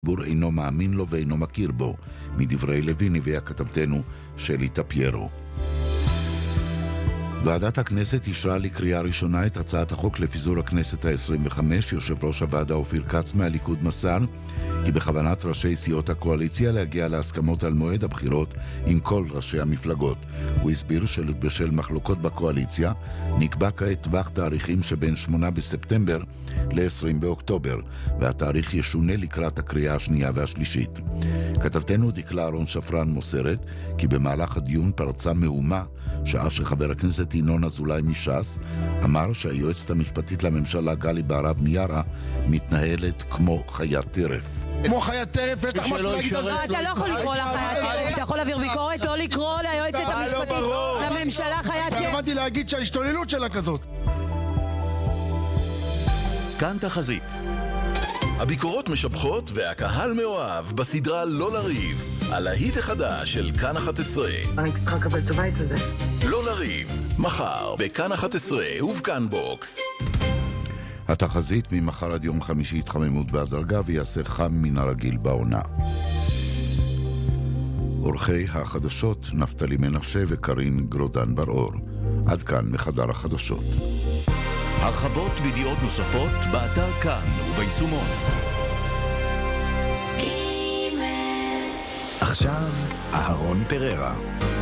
בור אינו מאמין לו ואינו מכיר בו, מדברי לויני והכתבתנו שלי טפיירו. ועדת הכנסת אישרה לקריאה ראשונה את הצעת החוק לפיזור הכנסת ה-25. יושב ראש הוועדה אופיר כץ מהליכוד מסר כי בכוונת ראשי סיעות הקואליציה להגיע להסכמות על מועד הבחירות עם כל ראשי המפלגות. הוא הסביר שבשל מחלוקות בקואליציה נקבע כעת טווח תאריכים שבין 8 בספטמבר ל-20 באוקטובר, והתאריך ישונה לקראת הקריאה השנייה והשלישית. כתבתנו דקלה אהרון שפרן מוסרת כי במהלך הדיון פרצה מהומה שעה שחבר הכנסת ינון אזולאי מש"ס אמר שהיועצת המשפטית לממשלה גלי בהרב מיארה מתנהלת כמו חיית טרף. כמו חיית טרף, יש לך משהו להגיד על זה? אתה לא יכול לקרוא לה חיית טרף, אתה יכול להעביר ביקורת או לקרוא ליועצת המשפטית לממשלה חיית טרף. אמרתי להגיד שההשתוללות שלה כזאת. כאן תחזית. הביקורות משבחות והקהל מאוהב בסדרה לא לריב, על ההיט החדש של כאן 11. אני צריכה לקבל את הבית הזה. לא לריב, מחר בכאן 11 ובכאן בוקס. התחזית ממחר עד יום חמישי התחממות בהדרגה ויעשה חם מן הרגיל בעונה. אורחי החדשות נפתלי מנשה וקרין גרודן בר-אור. עד כאן מחדר החדשות. הרחבות וידיעות נוספות באתר כאן וביישומון. עכשיו אהרון פררה.